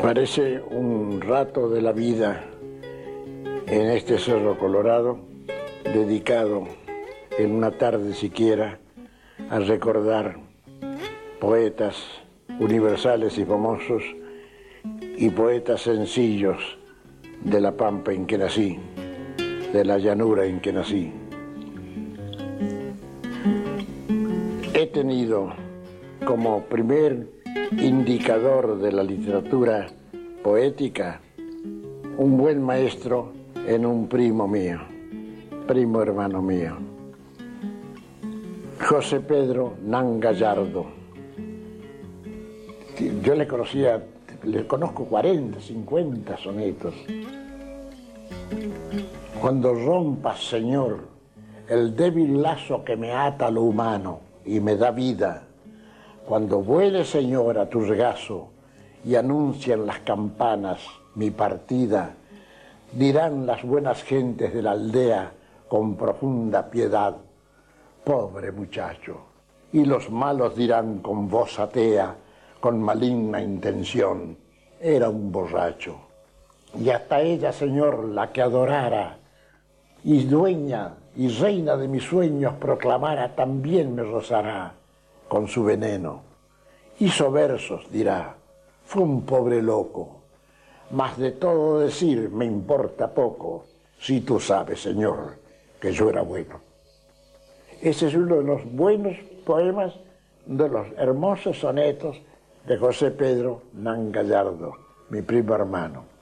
Parece un rato de la vida en este Cerro Colorado, dedicado en una tarde siquiera a recordar poetas universales y famosos y poetas sencillos de la pampa en que nací, de la llanura en que nací. He tenido como primer indicador de la literatura poética un buen maestro en un primo mío, primo hermano mío, José Pedro Nan Gallardo. Yo le conozco 40, 50 sonetos. Cuando rompas, Señor, el débil lazo que me ata a lo humano y me da vida, cuando vuele, Señor, a tu regazo y anuncian las campanas mi partida, dirán las buenas gentes de la aldea con profunda piedad: pobre muchacho. Y los malos dirán con voz atea, con maligna intención: era un borracho. Y hasta ella, Señor, la que adorara y dueña y reina de mis sueños proclamara, también me rozará con su veneno. Hizo versos, dirá: fue un pobre loco, mas de todo decir me importa poco, si tú sabes, Señor, que yo era bueno. Ese es uno de los buenos poemas, de los hermosos sonetos de José Pedro Nan Gallardo, mi primo hermano.